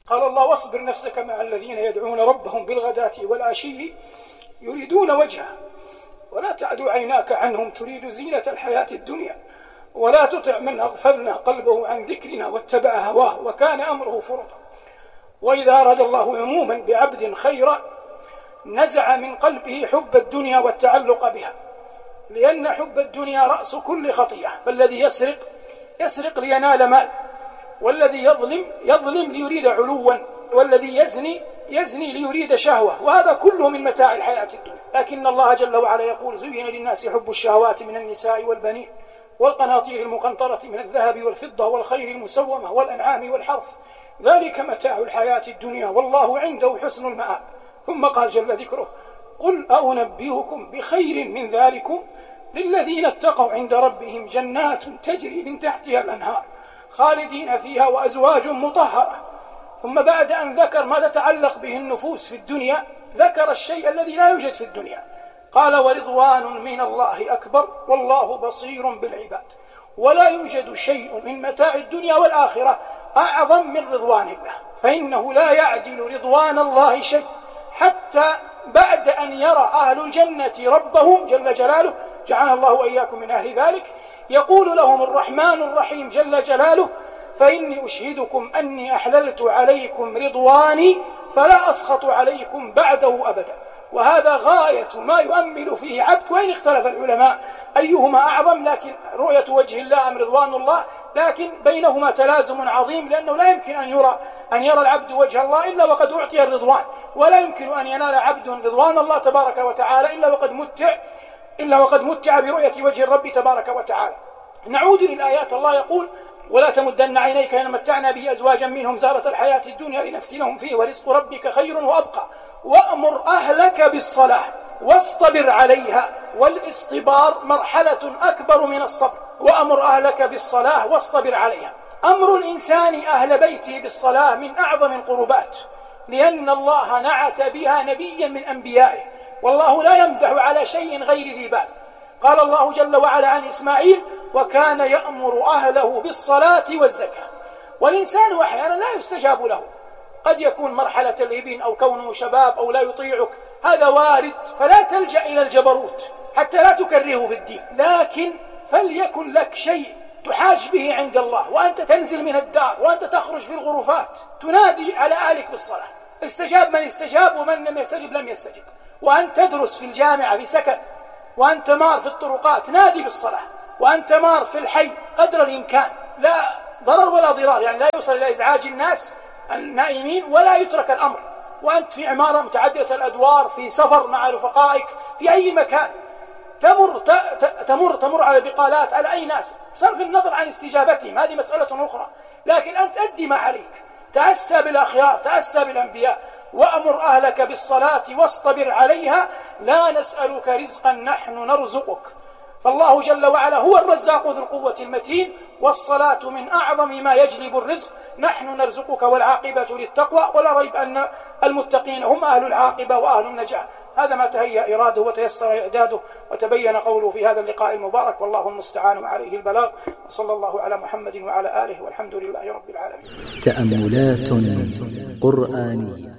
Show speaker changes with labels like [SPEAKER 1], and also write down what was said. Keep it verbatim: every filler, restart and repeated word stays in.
[SPEAKER 1] قال الله: واصبر نفسك مع الذين يدعون ربهم بالغداة والعشي يريدون وجهه ولا تعد عيناك عنهم تريد زينة الحياة الدنيا ولا تطع من أغفلنا قلبه عن ذكرنا واتبع هواه وكان أمره فرطا. وإذا أراد الله عموما بعبد خيرا نزع من قلبه حب الدنيا والتعلق بها، لأن حب الدنيا رأس كل خطيئة. فالذي يسرق يسرق لينال مال، والذي يظلم يظلم ليريد علوا، والذي يزني يزني ليريد شهوة، وهذا كله من متاع الحياة الدنيا. لكن الله جل وعلا يقول: زين للناس حب الشهوات من النساء والبنين والقناطير المقنطرة من الذهب والفضة والخيل المسومة والأنعام والحرث، ذلك متاع الحياة الدنيا والله عنده حسن المآب. ثم قال جل ذكره: قل أنبئكم بخير من ذلكم للذين اتقوا عند ربهم جنات تجري من تحتها الأنهار خالدين فيها وأزواج مطهرة. ثم بعد أن ذكر ما تتعلق به النفوس في الدنيا ذكر الشيء الذي لا يوجد في الدنيا، قال: ورضوان من الله أكبر والله بصير بالعباد. ولا يوجد شيء من متاع الدنيا والآخرة أعظم من رضوان الله، فإنه لا يعدل رضوان الله شيء، حتى بعد أن يرى أهل الجنة ربهم جل جلاله، جعلنا الله وإياكم من أهل ذلك، يقول لهم الرحمن الرحيم جل جلاله: فإني أشهدكم أني أحللت عليكم رضواني فلا أسخط عليكم بعده أبدا. وهذا غاية ما يؤمل فيه عبد، وإن اختلف العلماء أيهما أعظم، لكن رؤية وجه الله أم رضوان الله، لكن بينهما تلازم عظيم، لأنه لا يمكن أن يرى أن يرى العبد وجه الله إلا وقد أعطي الرضوان، ولا يمكن أن ينال عبد رضوان الله تبارك وتعالى إلا وقد متع إلا وقد متع برؤية وجه الرب تبارك وتعالى. نعود للآيات. الله يقول: ولا تمدن عينيك إلى ما متعنا به أزواجا منهم زارة الحياة الدنيا لنفتنهم فيه ورزق ربك خير وأبقى وأمر أهلك بالصلاة واصطبر عليها. والاصطبار مرحلة أكبر من الصبر. وأمر أهلك بالصلاة واصطبر عليها. أمر الإنسان أهل بيته بالصلاة من أعظم القربات، لأن الله نعت بها نبيا من أنبيائه، والله لا يمدح على شيء غير ذي بال. قال الله جل وعلا عن إسماعيل: وكان يأمر أهله بالصلاة والزكاة. والإنسان أحيانا لا يستجاب له، قد يكون مرحلة الإبن أو كونه شباب أو لا يطيعك، هذا وارد، فلا تلجأ إلى الجبروت حتى لا تكرهه في الدين، لكن فليكن لك شيء تحاج به عند الله، وأنت تنزل من الدار وأنت تخرج في الغرفات تنادي على أهلك بالصلاة. استجاب من استجاب ومن لم يستجب لم يستجب. وأنت تدرس في الجامعة بسكن، وأنت مار في الطرقات نادي بالصلاة، وأنت مار في الحي قدر الإمكان، لا ضرر ولا ضرار، يعني لا يوصل إلى إزعاج الناس النائمين ولا يترك الأمر. وأنت في عمارة متعددة الأدوار، في سفر مع رفقائك، في أي مكان تمر تمر تمر على البقالات، على أي ناس، بصرف النظر عن استجابتهم هذه مسألة أخرى، لكن أنت أدي ما عليك، تأسى بالأخيار، تأسى بالأنبياء. وأمر أهلك بالصلاة واصطبر عليها لا نسألك رزقا نحن نرزقك. فالله جل وعلا هو الرزاق ذو القوة المتين، والصلاة من أعظم ما يجلب الرزق. نحن نرزقك والعاقبة للتقوى، ولا ريب أن المتقين هم أهل العاقبة وأهل النجاة. هذا ما تهيأ إراده وتيسر إعداده وتبين قوله في هذا اللقاء المبارك، والله المستعان وعليه البلاغ. وصلى الله على محمد وعلى آله، والحمد لله رب العالمين.
[SPEAKER 2] تأملات قرآنية.